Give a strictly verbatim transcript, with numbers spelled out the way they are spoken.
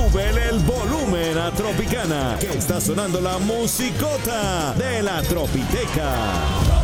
súbele el volumen a Tropicana, que está sonando la musicota de la Tropiteca.